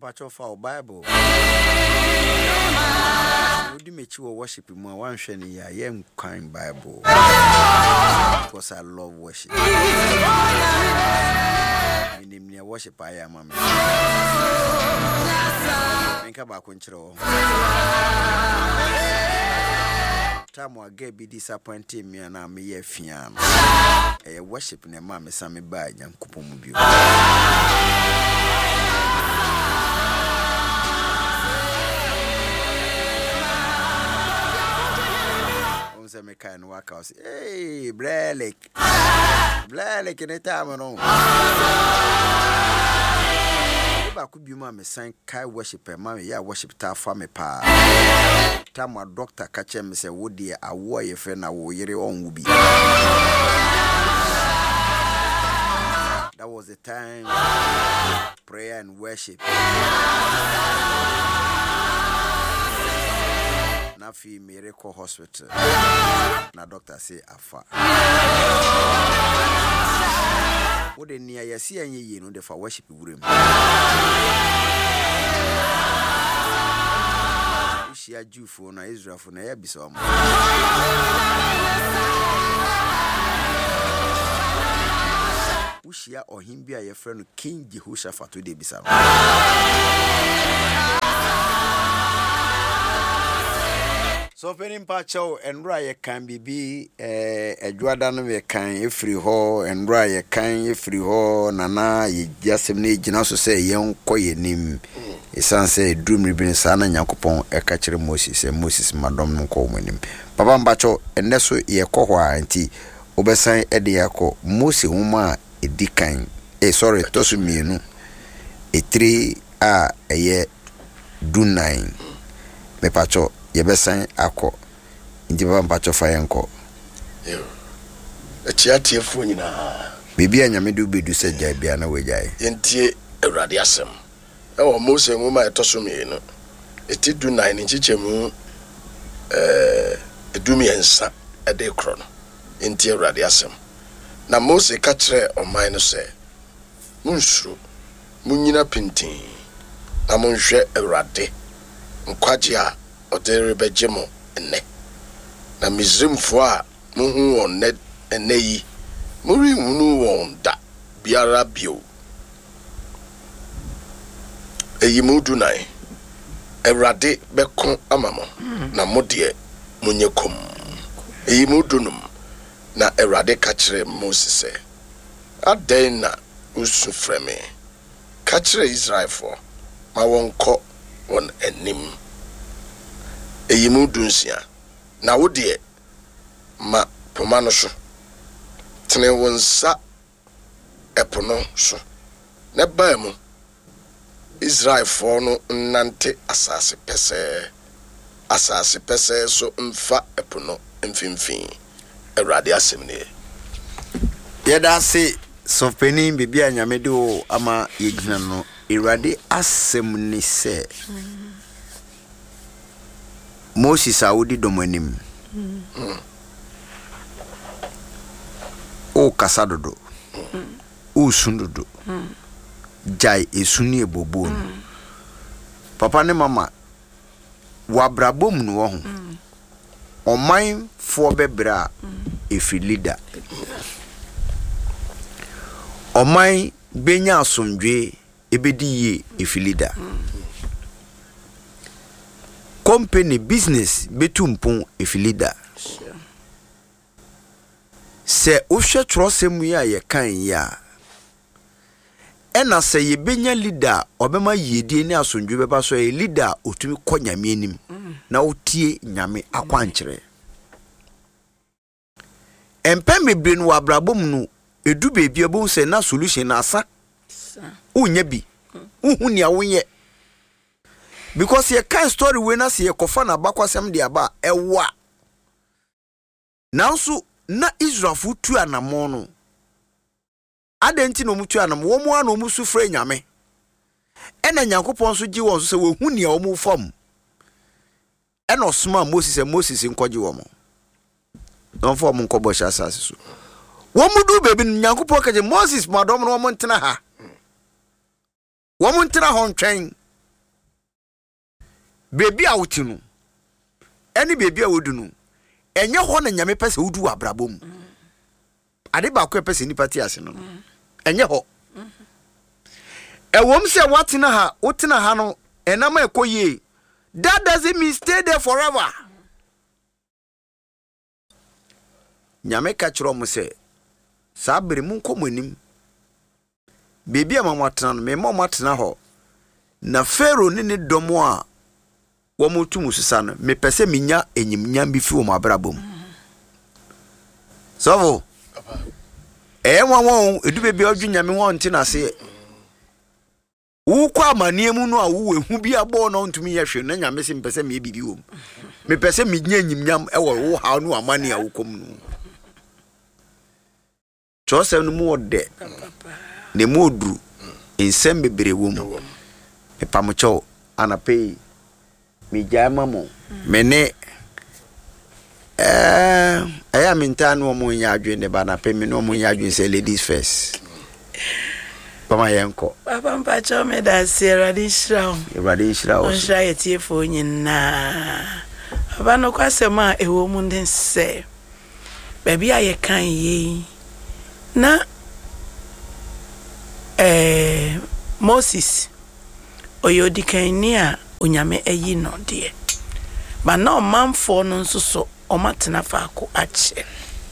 pacho for Bible. Would you make you worship more one shiny young kind Bible? Because I love worship. Meaning near worship I am mammy. Think about control. Time I get be disappointing me and I'm a fian. A worship in a mammy Sammy by young Kupumubu. Me kind work out. Hey, Blake in a time on. If I could be my sign, Kai worship a mammy, ya worship ta for me pa. Time my doctor catch him, say, would dear, a warrior friend, I will your own will be. That was the time prayer and worship. Nafi Miracle Hospital. Na doctor say afa. What the near ya see any ye no the for worship room. Ishia Jew for na Israel for na ya bisom. Ushia or him be a friend King Jehoshaphat to the bisam. So penim pacho enra ye kan bibi adwada no ye kan efri ho enra ye kan efri ho nana ye jasem ne gina so say yen koye nim esan say drum ribin sa na Yakopon e ka kire Moses madom no ko manim papa mbacho enne so ye ko ho anti obesan e de yakọ Moses huma edikan sorry tosu mienu e 3 a eye do 9 me pacho yebesan akọ njiba mpacho fayenko echiatie fu nyina bibi anyame du bedu se jai bia na wejai entie awurade asem ewo Mose mu ma etosome no etidu 9 nchichemu edumi ensa ede kro no entie awurade asem na Mose ka kire oman no se munsuro munyina pintin na monhwe awurade nkwaje a odere bejemo enne na Misrimfo a muhu won enne yi muri hunu won da biara bio eyimudu nai Ewrade bekon amamo na modie munyekom eyimudu num na Ewrade ka kire Moses se aden na usu freme ka kire Israelfo ma wonko won enim eyimudu nsia na wodie ma pomano so tene wonsa epono so ne baemu Israel for no nante asase pese so mfa epono mfimfin Ewrade asemne yeda se so penin bibi anyame de o ama yegina no Ewrade asemni se Moses Saudi domanim. O kasadodo. O sundodo. Jai esuni ebobo. Papa ne mama wabrabom no ho. Oman fo bebra efi leader. Oman benya asomdwe ebedi ye efi leader. Company business betumpon efi leader. Se ohwe trosem ya ye kan ya ena se ye benya leader obema yedie ni asondwe beba so ye leader otumi konyame anim na otie nyame akwankyere empem bebre no abrabom no edu bebi obon se na solution na asa unya bi uhu ni awonye because ye kan story we na se ye kofa na bakwasem de aba ewa nanso na Israelfo tu anamo no adenti no mutu anamo wo mu ano musu frɛ nyame ena Yakopon so gi won so se wo hu ne wo mu fam ena osma Moses nkɔgye wo mo don fo mo nkɔbɔ hya asase so wo mu du bebi Yakopon kaje Moses madom no wo ntena ha wo mu ntena ho ntwen baby a wotinu any baby a wodunu enye ho na nyame pese wudu abrabom ade ba ko pese ni pati ase no enye ho ewom se watena ha no enama ekoye that doesn't mean stay there forever nyame ka kiro mo se sabere mun komonim baby amamwatena no me mamwatena ho na Pharaoh ni domo a wo mutu susa no me pese minya enyimnyam bi fi wo mabrabom so won edu baby odwunyame ho ntina se wo kwa maniemu no a wo ehu bi abo no ntumi yehwe na nyame se mpese me bibi wo me pese minya enyimnyam e wo ha no amane a wo kom no chose no mu ode ne modru ensem bebere wo mu epamocho anape mi jama mo mene aya mintano mo nya adwene ba na pe me no mo nya adwene say ladies first Pama yenko papa mpacho me da Erade Nhyira o nhyira yetiefo nyina aba no kwasema ewo mu ndense baby aye kan yi na Moses oyodikani a onyame ayi no de ba na omanfo no nsoso omatena faako ache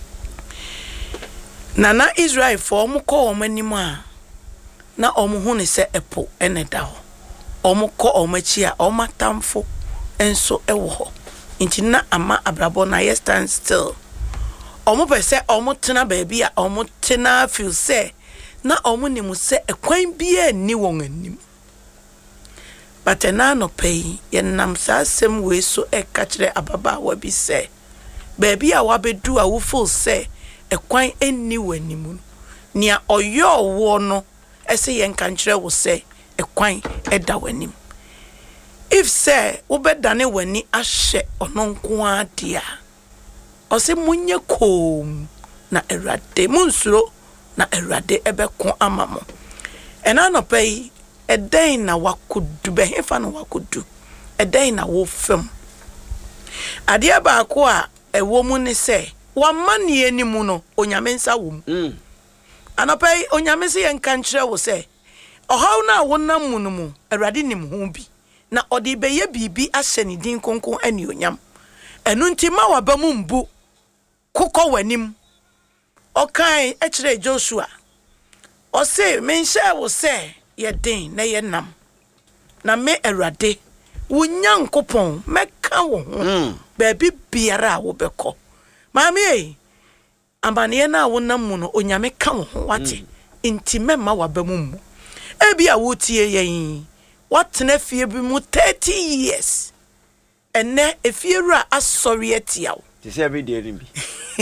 na Israel fo omko omanim a na omuhu ne se epo eneda ho omko omachi a omatamfo enso ewo ho nti na ama abrabo na ye stand still omupese omutena baby a omutena feel say na omunimu se ekwan bia ni won anim but na no pay yenam sasem we so ekachire ababa wa bi se baby a wabedu a wo feel say ekwan eni wanimu nia oyo wo no ese yenkanchire wo se ekwan eda wanim if say wo bedane wani ahye ononko adia ose munye kom na Erade munsuro na Erade ebeko amamo ena no pay eden na wakudu behefa no wakudu eden na wo fam ade ba ko a ewo mu ne se wamane animu no onyame nsa wo mu anopay onyame se yenkanchire wo se ohaw na wonam mu no mu Erade nim ho bi na odi beye bibi ahye ne din konkon ani onyam enu ntima wabamu mbu kokọ wanim okai echire Joshua o se menhye wo se ye den na ye nam na me Erade wunyankopon meka wo ho baby biara wo beko mami ambane na wonam mu no onyame ka wo ho wate intime ma wabamu mu ebi a wotie yen watena fie bi mu 30 years ene efiewura asori atia wo ti se bi de ni bi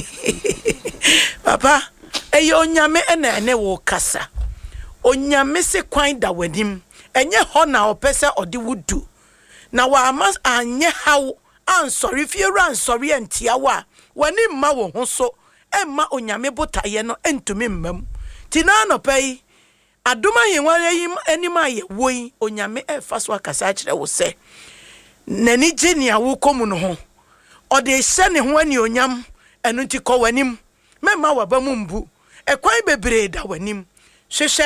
papa eyo onyame ene wo kasa onyame se kwan da wanim enye ho na opese ode wudu na wa ama anye hawo ansori fiewura ansori antia wa wani mma wo ho so emma onyame botaye no entumi mmam tina no pai adoma yenware yim anima ye woi onyame efa so akasa akire wo se nani genia wo komu no ho ode hye ne ho ani onyam enu nti ko wanim memma wabamu mbu ekwan bebre da wanim hwehwe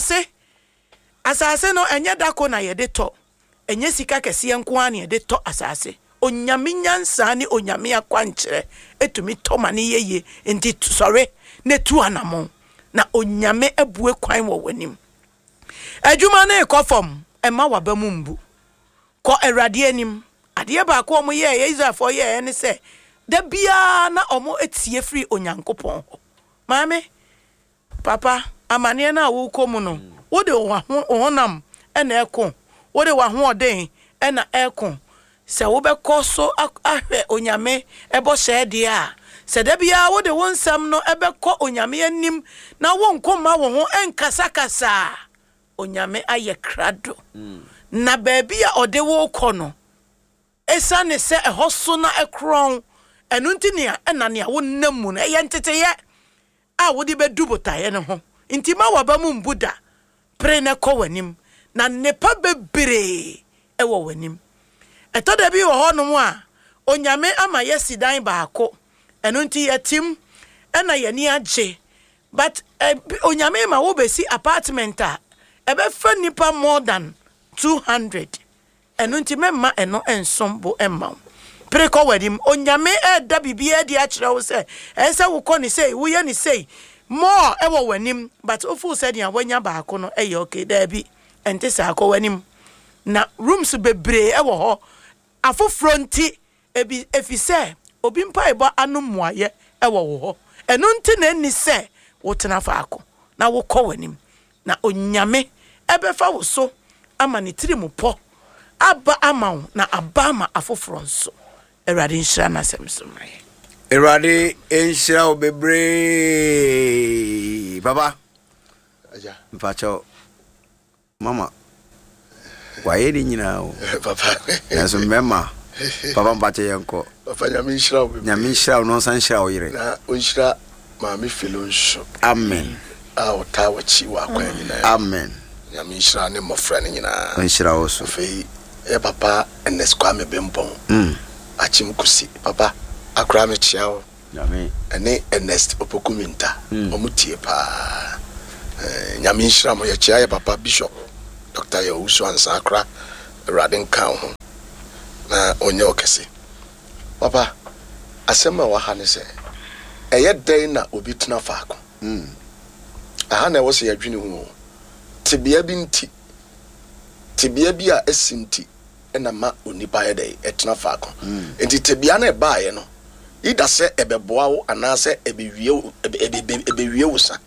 asase no enye dako na ye de to enye sika kese enko an ye de to asase onyame nyansa ni onyame akwankyere etumi to mane yeye nti sore ne tu anamon na onyame abue kwan wo wanim adwuma na ekofom emma wabamu mbu ko Erade anim ade ba ko mo ye Israelfo ye ne se da bia na omo etie free onyankopon maame papa amane na wo komu no wo de honam ena eko wo de wa ho oden ena eko se wo be koso ahwe onyame ebo hyede a se da bia wo de wonsam no ebe ko onyame anim na wo nkoma wo ho enkasakasa onyame aye krado na baby a ode wo kono esa ne se ehoso na ekron enu ntinia ena ne wonnam mu na yentete a wodi bedu botaye ne ho ntima wabamu mbuda pre ne ko wanim na nepa bebere ewo wanim eto da bi wo ho no mu a onyame ama yesidan baako eno nti yetim ena ye ni agye but onyame ma wo besi apartment a ebe fa nipa more than 200 eno nti memma eno ensombo emma preko wedim onyame da bibia di a kire wo se ense wo kɔ ni sei wo ye ni sei more ewo wanim but ofu said ya wanya baako no eye okay da bi ente sa akɔ wanim na rooms bebre ewo ho afoforo nti ebi efise obi mpa ebo anomuaye ewo wo ho eno nti na ni se wo tena faako na wo kɔ wanim na onyame ebefa wo so ama ni tirimu po aba ama na abama afoforo nso erade nhyira na semsomai erade nhyira obebre baba aja mpacho mama waye ni nyina o papa naso mema papa mpache yenko papa nyame nhyira obebre nyame nhyira no san nhyira o yire na onhyira maami filonso amen ta wachi wa kwa nyina amen nyame nhyira ne mofra ne nyina nhyira o so fe papa enes kwa me bempon achim kusi papa akra me chiao nyame ene Ernest Opokuminta omutie pa nyame nhyira mo ye chia papa bishop Dr. Yewusu Ansakra Radin kan ho na onye okese papa asema wa ha ne se eye den na obi tena faako aha na wo se yadwene hu tibia bi nti tibia bi a esinti ena ma onipa ye dey etena faako enti tibia na ebaaye no ida se ebeboa wo anase ebewie wo sa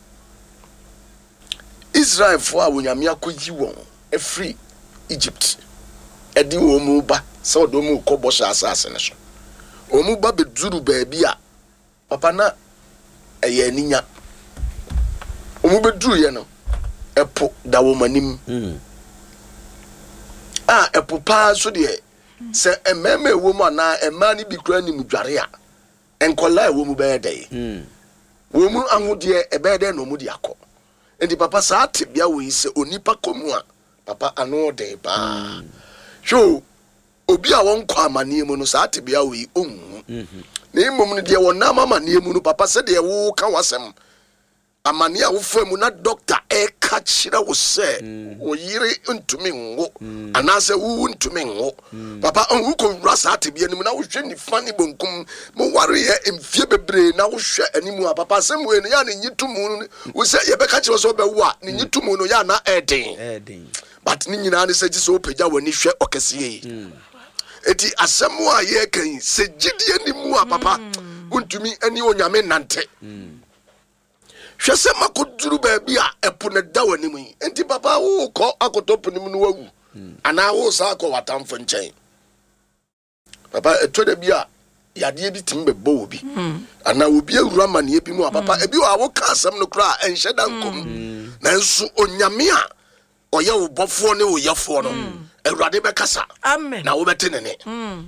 Israel fo a wonyame akoyi won free Egypt edi wo mu ba se odo mu kobo sha asase ne so o mu ba beduru baabi a papa na eye aninya o mu beduru ye no epo da wo manim epo pa so de se ememe wo mu na ema ni bi kura ni mu dware a enkola wo mu be dey wo mu ahode e be dey no mu di akọ enti papa sa tebia wo yi se onipa komu a papa ano dey ba sho obi a won kwa amane mu no sa tebia wo yi onhu na imom no de won na amane mu no papa se de wo ka wasem amane a wo famu na doctor e ka kire wo se wo yire ntumi ngo anase wo ntumi ngo papa on ko wura sa tebia ni mu na wo hwe ni fani bonkum mo ware ye emfie bebre na wo hwe animu a papa se mu enu ya na nyitumu wo se ye be ka kire so be wo a ni nyitumu no ya na eden but ni nyina ne se ji so pagya wani hwe okese yi eti asemu a ye kan se gidie ni mu a papa untumi ani onyame nante hwese makoduru baabi a epo ne da wani mu enti papa wo ko akotopo ni mu no wawu ana wo sa akọ watamfo nchen papa eto da bi a yade bi timbe bo obi ana obi awura mane bi mu a papa ebi wa wo ka asem no kra enhye dankom nanso onyame a oye wo bofo ne wo yefo no Awurade be kasa amen na wo bete ne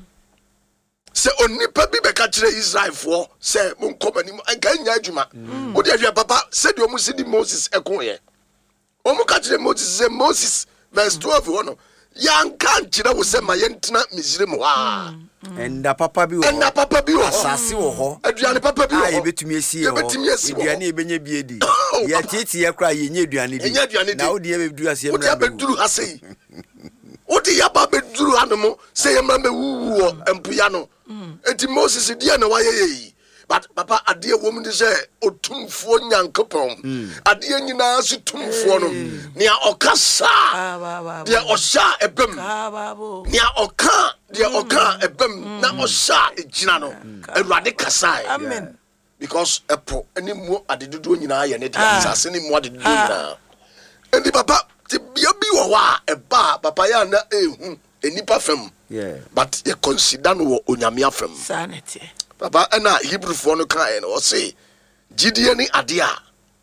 se onipa bi be ka kire Israel fo se mon komani mu anka nya adwuma wo de ahwe papa se de omu sidi Moses ekoye omu ka kire Moses se Moses verse 12 wono yanka kire wo se ma yentina Misrim wa enda papa bi wo asase wo ho aduane papa bi wo ye betumi esi ho aduane e benya bi edi ye titi ye kra ye nya aduane bi na wo de ye beduru ase wo de beduru ase odi ya ba beduru anomo se ye mra me wuwo empuya no enti Moses die na waye yi but papa ade wo mu de se otumfo nyankopon ade nyina su tumfo no nia okasa de osha ebem nia oka de oka ebem na osha ejina no Awurade kasa amen because epo ani mu adedudu nyina ye ne de asase ni mu adedudu nyina enti papa ti bia bi wo wa eba papa ya na ehu enipa fam but ye consider no onyame afam sanity papa na Hebrew for no kan no say gidie ni ade a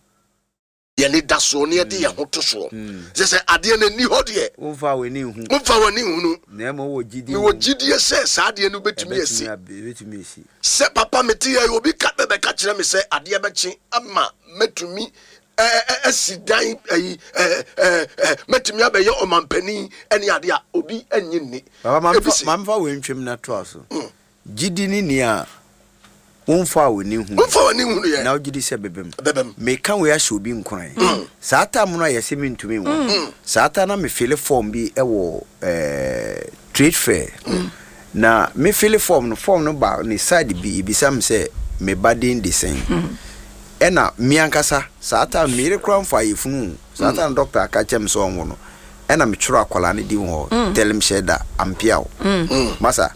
ye ne daso ne de ye hoto so se ade na ni ho de umfa wani hu no na mo wo gidie se sa ade no betumi esi se papa meti ye obi ka be ka kire me se ade be chi ama metumi asidan metumi abeye omampani ene ade a obi enyi ni mamfa we ntwem na to aso gidi ni ni a wonfa woni hu ye na ogidi se bebem me kan we ahye obi nkran saata mo no yese me ntumi wo saata na me file form bi ewo trade fair na me file form no ba ni side bi bisam se me badin de sen ena mi ankasa saata mere kran fa yefunu saata na doctor aka chem so onwo no ena me tworo akwala ne di ho tell him sheda ampiao masa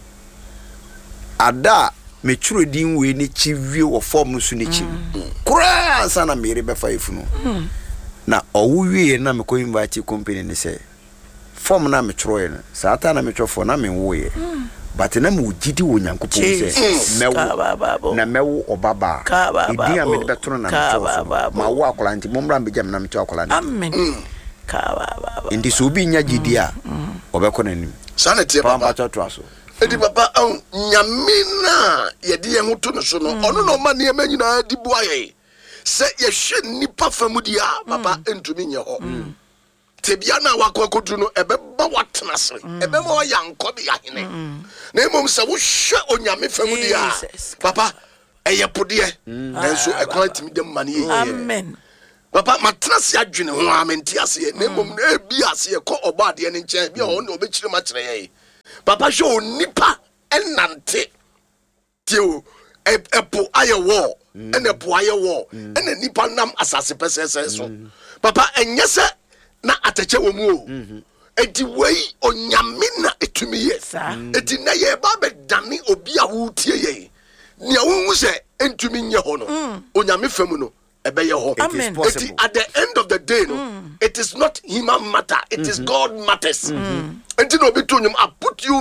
ada me tworo din we ni chiwie wo form no so ni chi kura sana mere be fa yefunu na owuwie na me ko invite company ni say form na me tworo ye saata na me twofo na me wo ye but na mu gidi wo nyankopon se mewo na mewo obaba idi am de betono na twofo ma wo akola nti momra mbejam na mto akola amen ka baba ndi so bi nya gidi a obekọ nanim sana tie baba twaso edi baba nyamina ye de ye hoto no so no ono no ma ne manyina di buaye se ye hwe nipa famudi a baba entumi nye ho tebia na wakwakodu no ebeba watenase ebema wa yankobi ahene na emom se wo hwe onyame famudi a papa eye pode enso ekwan timi dem mane ye amen papa matenase adwene ho amenti ase na emom na ebi ase ko obade ne nche bia ho na obekire ma kire ye papa show nipa enante tio epo aye wo ene po aye wo ene nipa nam asase pesese so papa enyese na atache wo mu o enti wei onyame na etumi ye enti na ye ba be dane obi a wo tie ye nia wo se entumi nye ho no onyame famu no ebe ye ho enti at the end of the day no it is not human matter, it is God matters enti no be to nyum I put you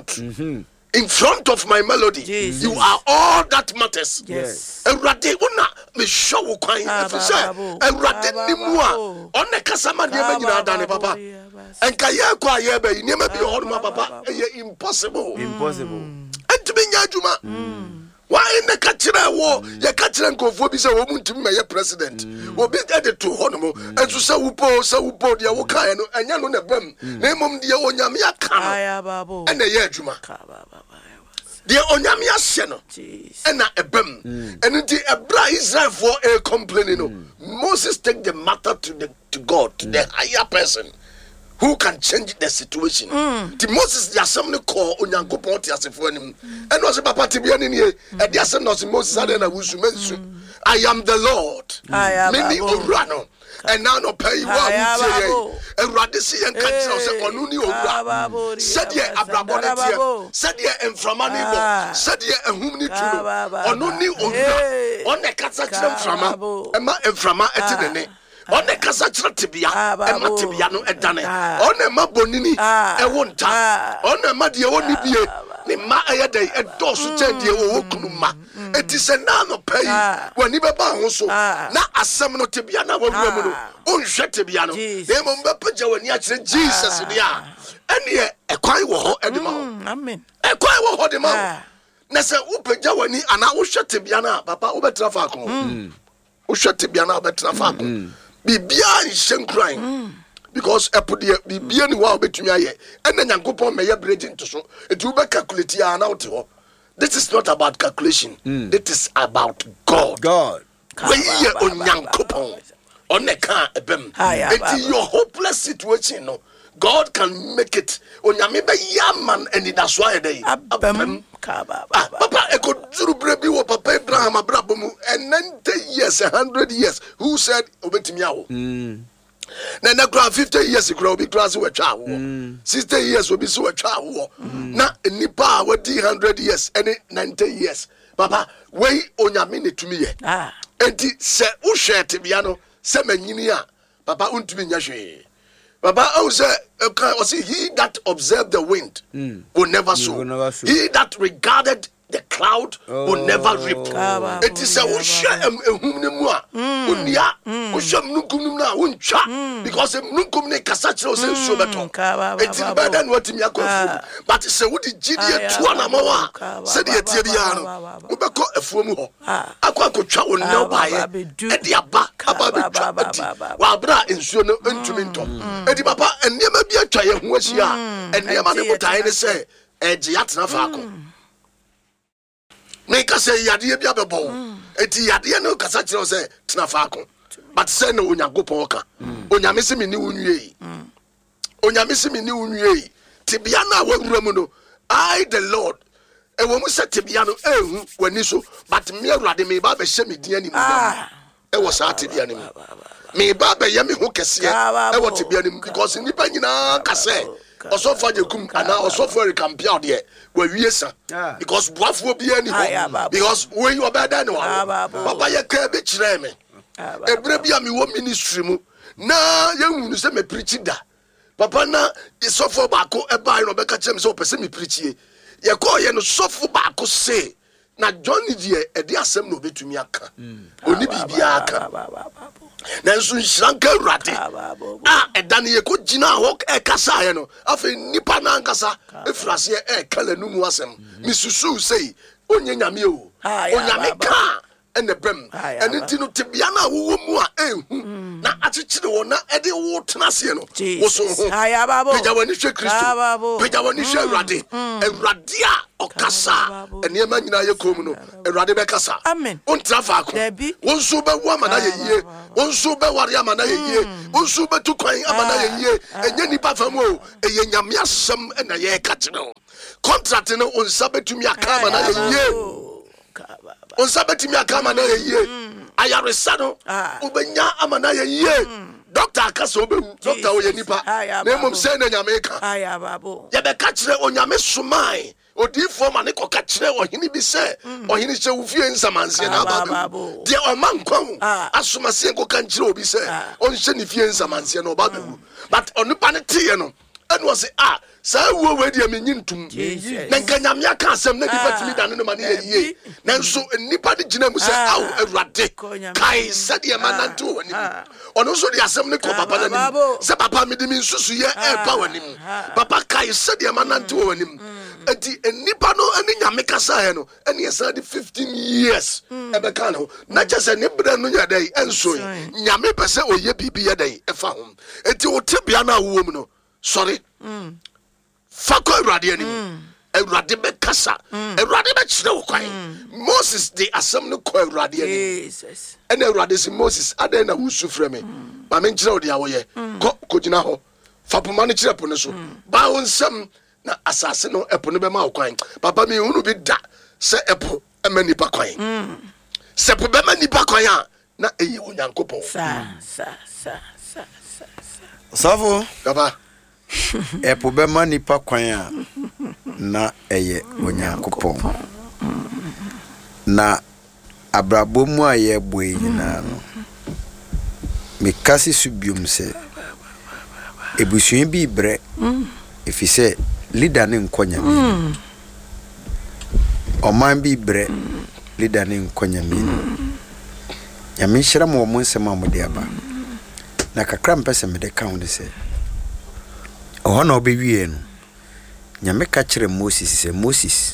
in front of my melody. Jesus. You are all that matters. Yes. Erade una me show kwan efise erade nimua one kasama de ma nyina dane papa enka ye kwa ye be ni ma bi ho ma papa e impossible enti be nya adwuma why ne ka kire wo ye ka kire nkofo bi se wo muntimi me ye president obi de to ho no mo enso se wupo de wo kan no enya no na bam na mom de wo nyame aka aya babo ene ye adwuma the onyame ahye no ena ebam enti ebra Israel for a complaining no Moses take the matter to God, to the higher person who can change the situation. The Moses the assembly call onyankopon ti asefo anim and was papa tibia ni e the assembly Moses adena wusumensu I am the Lord many orano and now no pay what and radisi and country say onuni owura said ye abrabode tie said ye enframani bo said ye ehum ni tuno onuni owura on the kasa kire enframa ema enframa etinene on the kasa kire tibia ema tibia no edane on ema bonini ewonta on ema de woni bie ni ma ayedai edosu chendie wo kunuma etise na no pay wani beba ho so na asem no tebia na wawura mu no onhwe tebia no na mo mbepaja wani a kire Jesus dia ene ekwan wo ho edema ho amen ekwan wo ho de ma na se upeja wani ana wo hwe tebia na papa wo betra fa ko wo hwe tebia na wo betra fa ko bibia nhyenkran because epode bibia ni wa obetumi aye ene nyankopon meye bridge nto so etu be calculate ya na wote ho. This is not about calculation. It is about God. When you are onyankopon on the car ebem enti your hopeless situation no God can make it onyame be yaman and that's why dey abem papa e ko duru brebi wo papa Abraham abrabomu and 90 years 100 years who said obetimi awo na na grant 50 years ago be class we twa wo 60 years obi so we twa wo na nipa we 100 years and 90 years papa we onyame ne tumi ye enti se wo hwe tebia no se manyini a papa untumi nya hwe papa o say he that observed the wind will never sow. He that regarded the cloud will never reap. It is a usha ehumnemu onia usha mnukum na uncha because mnukum ne kasachiro se so beto it is better than what me akwa but se wodi gidie tuo na mawa se de tie bia no wo beko afuom ho akwa akotwa wonne baye e de aba betwa wa bra ensuo no ntumi nto edi papa eniema bia twa ye ho ahia eniema ne botae ne se eje yatena faako me ka say yade bia bebo eti yade no kasa kire say tena faako but say no onyankopon ka onyame se me ni wunwie onyame se me ni wunwie tibia na wawura mu no I the Lord e wo mu se tibia no ehu wani so but me awurade me ba be hye me din ani mu e wo sa tibia ni mu me ba be ye me ho kese e wo tibia ni mu because nipa nyina ka say osofa jekum ana osofa rekampia de wa wiesa because boafo bia ni ho because when you obeda ni wa papa ye ka be kire me ebre bia me wo ministry mu na ye hunu se me preach da papa na isofo baako e bai no be ka kire me se o pese me preach ye ko ye no sofo baako se na Johnny die e de asem no betumi aka oni bibia aka na nso nhranka urade edane ye ko gina ho e kasa ye no afi nipa na nkasa efrase e kala numu asem misusu sei onye nyame o onyame ka ene bem ene ti no tebia na wo mu a ehu na achichire wo na ede wo tenase no wo so ho peja wani hwe Kristo peja wani hwe urade urade a okasa ene ma nyina ye kom no urade be kasa on trafa ko won so be wo amana ye yie won so be ware amana ye yie won so be tu kwan amana ye yie enye nipa fam o eye nyame asem na ye ka kire o contract no on sabetumi aka amana ye yie on sabetimi akama na ye ayaresa no ubenya amana ye doctor akasa obewu doctor oye nipa na emom se na nyame ka ye be ka kire onyame somai odifo ma ne ko ka kire ohini bi se ohini se wufie nsamanse na babu de o man kwan asomase ko kan kire obi se on hye ne fie nsamanse na obabu but onipa ne tie no and was say wo we dia me nyintum na nkanyame aka asem na dipa timi dane no ma ne ye na nso nipa de gina mu say aw awurade kai said ye mananto wani ono so de asem ne ko papa na nim say papa me de mi nsusu ye e pa wani mu papa kai said ye mananto wani mu enti nipa no ani nyame kasa he no ene ye say 15 years e be kan ho na just ne bra no nya dai enso nyame pese oye bibi ye dai e fa ho enti o tebia na wo mu no sorry fako awurade anim awurade be kasa awurade be kire wo kwan Moses de asem no ko awurade anim Jesus and awurade si Moses adan na wusu frɛ me ba me kire wo de awoye ko gina ho fapoma no kire po no so ba won nsam na asase no epo no be ma wo kwan papa me hunu bi da se epo ema nipa kwan se po be ma nipa kwan a na eyi onyankopon Savo papa epo be ma nipa kwan a na eye onyankopon na abrabo mu a ye boe nyina no me kasi subium se ebusuin bi bre efise leader ne nkonya mi oman bi bre leader ne nkonya mi ya me hira mo mo nsem amode aba na kakra mpese me de count se ohona obewie no nyame ka kire Moses se Moses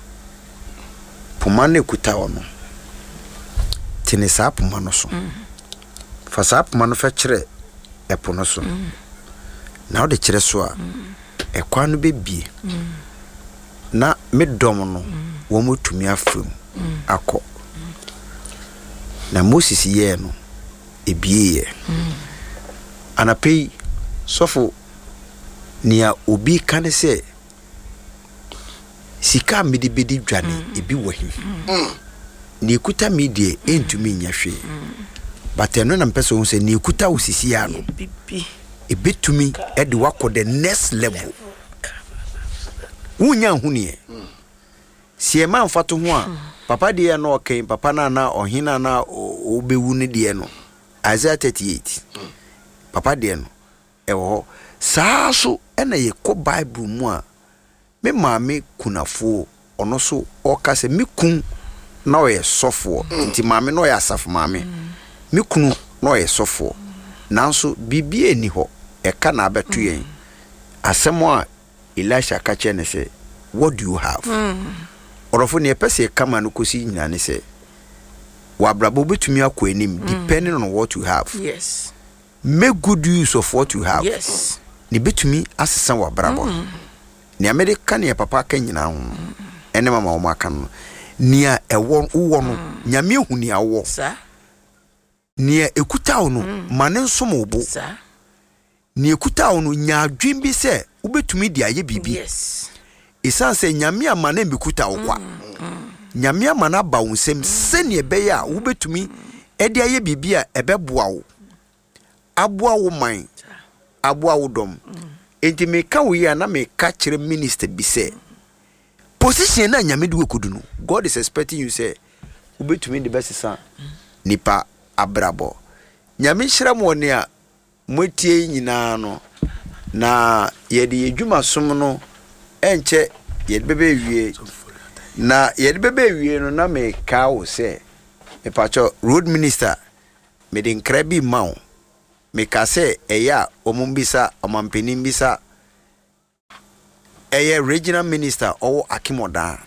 puma ne kuta ono tini sa puma no so fa sa puma no fa kire epo no so na o de kire so a ekwa no bebie na medom no wo motumi afam akọ na Moses ye no ebie ye anapei sofo nia obi kane se sika medi bedi dwane ebi wahi ni kuta medie entumi nyahwe bateno na mpese won se ni kuta osisi ya no ebetumi ede wako the next level wunya huni sie man fato ho a papa de no okay papa na ohina na obewu ne de no Isaiah 38 papa de no ewo saa so ena ye ko Bible mu a me maame kunafo ono so oka se mekun na oye sofo nti maame no ya asaf maame mekunu na oye sofo nanso bibie ni ho eka na abeto yen asemo a Elisha ka che ne se what do you have orofo ne pese kama no kosi nyina ne se wabrabo betumi akọ anim depending on what you have. Yes. Make good use of what you have. Yes. Ni betumi asesa wabrabo. Ni America ne papa ka nyina ho. Ene mama o maka no. Nia ewo wo no nyame hu ni awo. Sa. Nia ekuta wo no mane nsom obo. Sa. Ni ekuta wo no nya adwen bi se ubetumi di aye bibi. Yes. Isan se nyame amane mbekuta wo kwa. Nyame amana ba wo nsem se ne ebe ya ubetumi edi aye bibi a ebeboa wo. Aboa wo man. Aboa wo dom. Enti me ka wo ya na me ka kire minister bi se position na nyame de kodu no God is expecting you say ubetumi the best sa nipa abrabo nyame hira mo ne a motie nyina no na yede edwuma som no enche yede bebe wie na yede bebe wie no na me ka wo se me pacho road minister me den krabi mawo me ka se eya omumbisa omampanin bisa regional minister or Akimoda.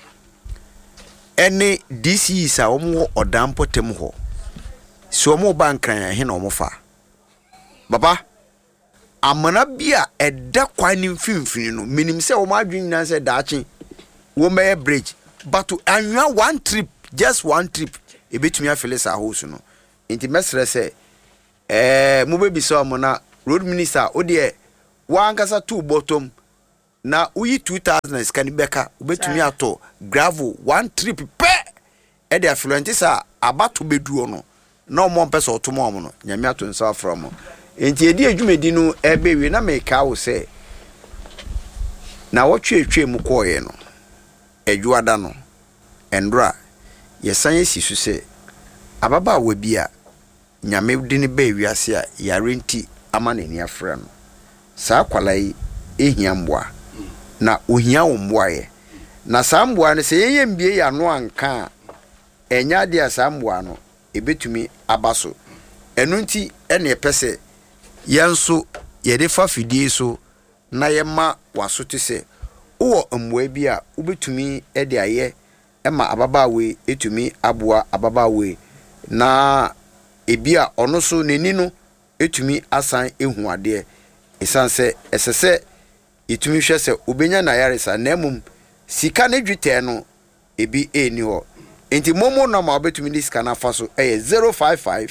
Any DC is a omo odam potem ho. So mo bankran he no mo fa. Baba amana bia eda kwan ni mfimfini no minim se o ma adwin nan se daachi wo me bridge but anwa one trip just one trip e betumi afele sa house no. Inti mesre se mo be bi so amona road minister o de wa ankasa two bottom na uyi 2000 skani beka ubetumi ato gravel one trip pe e de afluentisa abato beduo no na o mo mpesa otomo mo no nyame ato nsa from enti edi adwumedi no ebewe na meka wo se na wotwe mu koye no adwuada no endra yesan yesisu se ababa wa bia nyame de ne ba wiase a yarenti amanani afra no saa kwalai ehia mboa na ohia wo mboaye na saa mboa no se yeye mbie ya no anka enya de asa mboa no ebetumi abaso enu nti ene pese yenso yede fa fidie so na yema waso te se wo mboa bi a ubetumi ede aye ema ababawe etumi aboa ababawe na ebia ono so neni no etumi asan ehu ade esanse esese itumi hwe se obenya na yaresa na emum sika ne dwite no ebi eni ho enti momo na ma obetumi di sika na fa so 055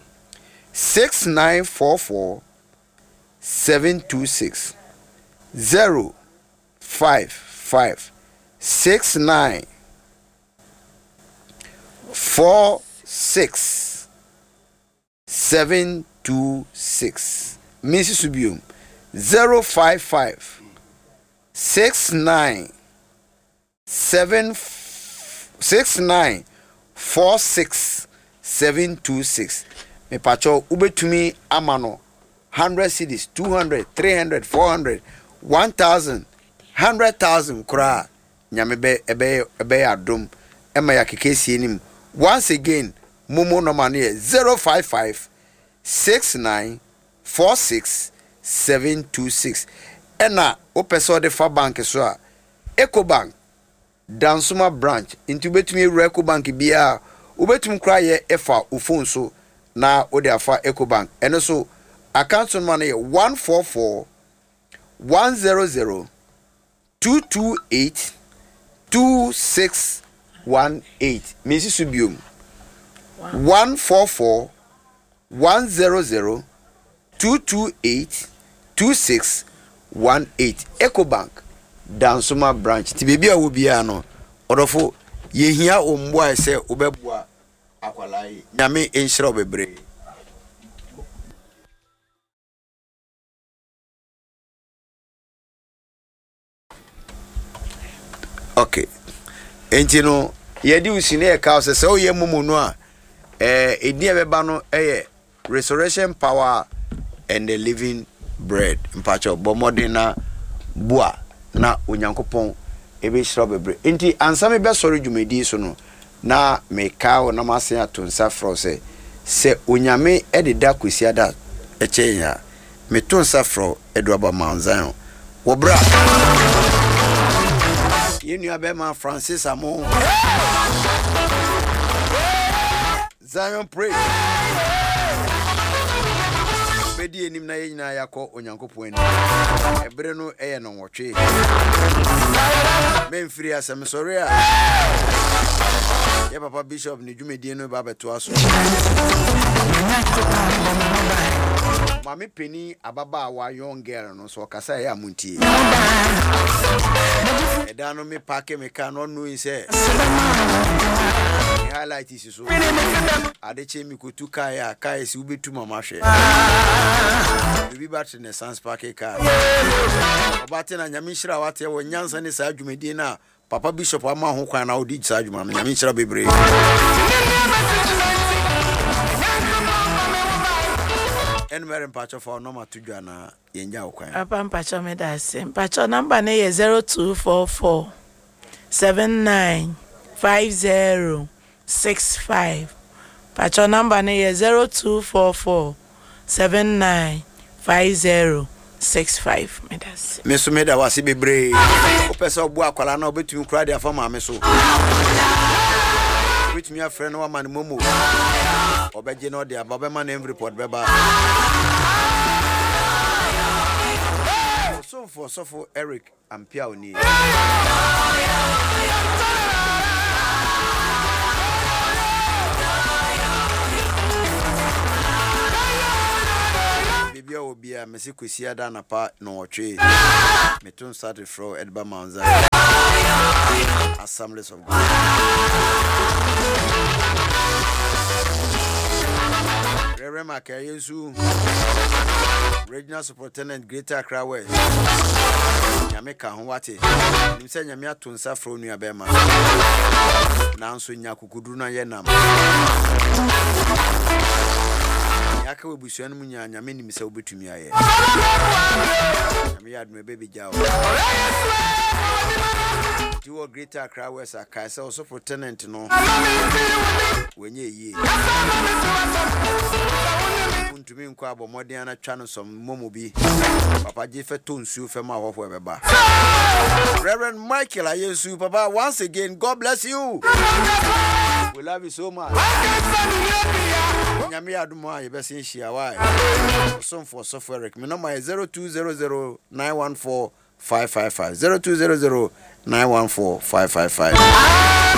6944 726 055 69 46 726 Mrs. Subium 055 69 46 726 me pacho ubetumi amano 100 cedis 200 300 400 1000 100,000 kura nyame ebe adom ema ya kekesi enim once again momo number ne 055 69 46 726 ena opeso de fa bank so a Ecobank Dansuma branch into betumi Ecobank bia ubetumi kra ye efa phone so na ode afa Ecobank eno so account number ne 144 100 228 2618 Mrs. Subium 144 100 228 2618 Ecobank Dansuma branch ti bebi a wo bia no odofo yehia ombo ese obebua akwalai nyame enhira obebre. Okay enti no yedi usine e ka se o ye mumu no a edi ebeba no resurrection power and the living bread mpacho bomodena bua na onyankopon ebe hyira bebre enti ansa me be sori dwumedi so no na me ka o na masen atonsa fro se onyame ededa kwesiada echenya me tonsa fro eduaba manzan wo bra yenu abema Francis Amo Zion pray bedi enim na yenyina yakọ onyankopon ani ebre no eye no nwotwe memfiri asem sori a ye papa bishop ni dwumedie no ba beto aso mami peni ababa wa young girl no so kasa ya muntie eda no me pake me ka no no ise highlight is so adeche mi kotu kaya kai si ubetu mama hwe bibi bat ne sans pake ka obate na nyame hira wate wo nyansa ne sa adwumedie na papa bishop ama ho kwan na odi sa adwuma nyame hira bebre enumere mpacho for no matudwa na yenja okwan apa mpacho me da se mpacho number ne ye 0244 795065 mpacho number ne ye 0244 795065 me da se meso me da wase bebre o pese obu akwala na obetumi kura dia fama me so obetumi afre no ma ne momo obeje no dia baba ma na report beba so for Eric Ampia oni bibia obia mesi kwesi da na pa no otwe metun start from Edba Manza Assemblies of God Reverend Makayesu Regional Superintendent Greater Accra West nyame ka ho wate nim se nyame atonsa fro nu abema nanso nya kukuduru na ye nam yaka obusuan mu nya nyame nim se obetumi aye nyame yadme bebe jawo Tiwo Greater Accra West akaise o superintendent no wenye yi untumi nkwa abomode ana twa no som momo bi papa je fe to nsu fe ma hofo beba Reverend Michael Ayesu papa once again God bless you we love you so much nyame adumo aye be sin hia why some for software me number 0200 914 555 0200 914 555